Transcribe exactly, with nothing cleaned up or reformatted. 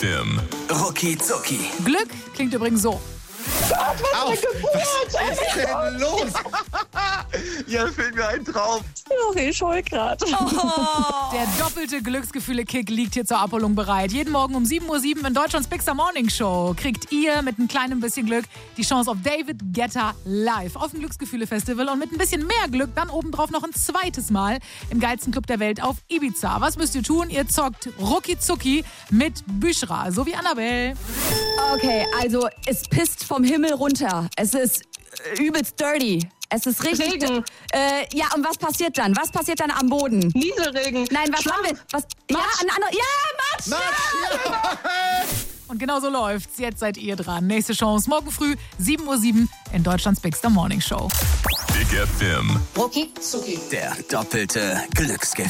Dim. Rucki Zucki. Glück klingt übrigens so. Auf! Was ist denn los? Ja, fehlt mir ein Traum. Oh, ich heul grad. Der doppelte Glücksgefühle-Kick liegt hier zur Abholung bereit. Jeden Morgen um sieben Uhr sieben in Deutschlands Big Star Morning Show kriegt ihr mit ein kleinem bisschen Glück die Chance auf David Guetta live auf dem Glücksgefühle-Festival und mit ein bisschen mehr Glück dann obendrauf noch ein zweites Mal im geilsten Club der Welt auf Ibiza. Was müsst ihr tun? Ihr zockt Rucki Zucki mit Büschra, so wie Annabelle. Okay, also es pisst vom Himmel runter. Es ist äh, übelst dirty. Es ist richtig. Regen. Äh, ja, und was passiert dann? Was passiert dann am Boden? Nieselregen. Nein, was Schlamm. haben wir? Was? Ja, ein anderer. Ja, Matsch! Matsch, ja. Und genau so läuft's. Jetzt seid ihr dran. Nächste Chance morgen früh, sieben Uhr sieben in Deutschlands Big Star Morning Show. Big F M. Der doppelte Glücksgewinn.